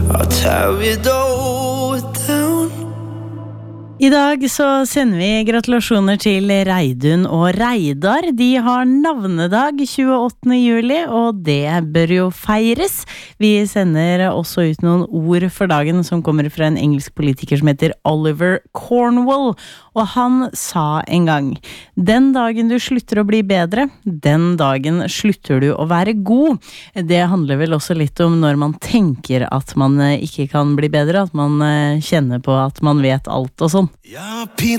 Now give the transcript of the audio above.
I'll tear it all down. I dag så sender vi gratulasjoner til Reidun og Reidar. De har navnedag 28. juli, og det bør jo feires. Vi sender også ut noen ord for dagen som kommer fra en engelsk politiker som heter Oliver Cornwall. Og han sa en gang: den dagen du slutter å bli bedre, den dagen slutter du å være god. Det handler vel også litt om når man tenker at man ikke kan bli bedre, at man kjenner på at man vet alt og sånn. Jeg